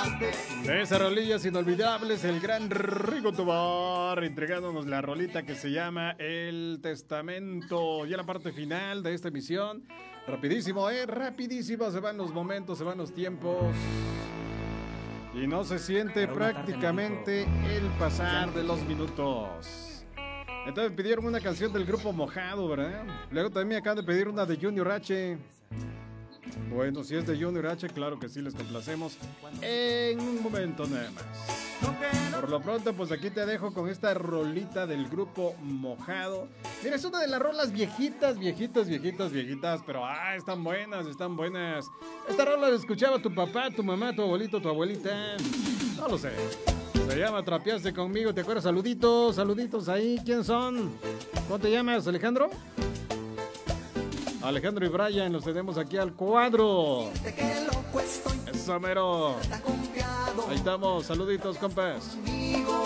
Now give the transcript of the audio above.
De esas rolillas inolvidables, el gran Rigo Tobar entregándonos la rolita que se llama El Testamento. Ya la parte final de esta emisión. Rapidísimo, rapidísimo. Se van los momentos, se van los tiempos. Y no se siente prácticamente el pasar de los minutos. Entonces pidieron una canción del grupo Mojado, ¿verdad? Luego también me acaban de pedir una de Junior H. Bueno, si es de Junior H, claro que sí, les complacemos en un momento nada más. Por lo pronto, pues aquí te dejo con esta rolita del grupo Mojado. Mira, es una de las rolas viejitas, pero están buenas, están buenas. Esta rola la escuchaba tu papá, tu mamá, tu abuelito, tu abuelita. No lo sé. Se llama Trapeaste conmigo, ¿te acuerdas? Saluditos, saluditos ahí. ¿Quién son? ¿Cómo te llamas, Alejandro? Alejandro y Brian, los tenemos aquí al cuadro. Eso mero. Ahí estamos, saluditos, compas.